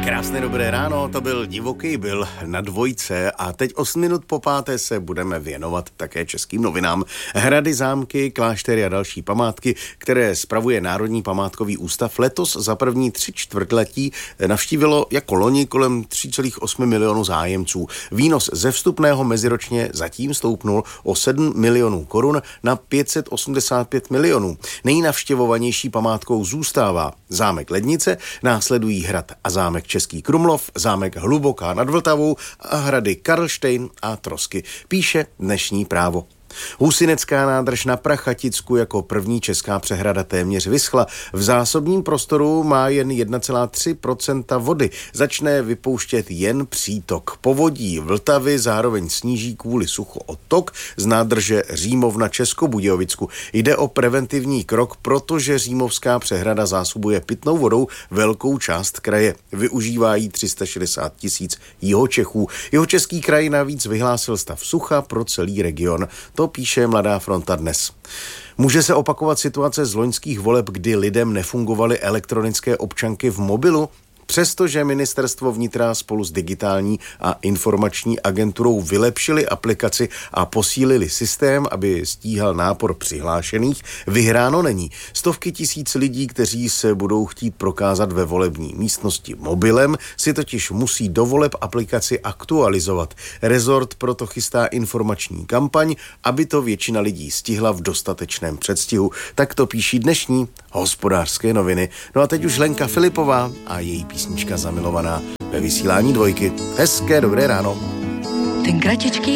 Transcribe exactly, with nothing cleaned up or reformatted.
Krásné dobré ráno, to byl Divoký Bill na dvojce a teď osm minut po páté se budeme věnovat také českým novinám. Hrady, zámky, kláštery a další památky, které spravuje Národní památkový ústav, letos za první tři čtvrtletí navštívilo jako loni kolem tři celá osm milionů zájemců. Výnos ze vstupného meziročně zatím stoupnul o sedm milionů korun na pět set osmdesát pět milionů. Nejnavštěvovanější památkou zůstává zámek Lednice, následují hrad a zámek Český Krumlov, zámek Hluboká nad Vltavou a hrady Karlštejn a Trosky, píše dnešní Právo. Husínecká nádrž na Prachaticku jako první česká přehrada téměř vyschla. V zásobním prostoru má jen jedna celá tři procenta vody. Začne vypouštět jen přítok. Povodí Vltavy zároveň sníží kvůli suchu odtok z nádrže Římov na Českobudějovicku. Jde o preventivní krok, protože římovská přehrada zásobuje pitnou vodou velkou část kraje. Využívá jí tři sta šedesát tisíc Jihočechů. Jihočeský kraj navíc vyhlásil stav sucha pro celý region. To píše Mladá fronta dnes. Může se opakovat situace z loňských voleb, kdy lidem nefungovaly elektronické občanky v mobilu? Přestože ministerstvo vnitra spolu s digitální a informační agenturou vylepšili aplikaci a posílili systém, aby stíhal nápor přihlášených, vyhráno není. Stovky tisíc lidí, kteří se budou chtít prokázat ve volební místnosti mobilem, si totiž musí do voleb aplikaci aktualizovat. Rezort proto chystá informační kampaň, aby to většina lidí stihla v dostatečném předstihu. Tak to píší dnešní Hospodářské noviny. No a teď už Lenka Filipová a její písnička Zamilovaná ve vysílání Dvojky. Hezké dobré ráno. Ten kratičký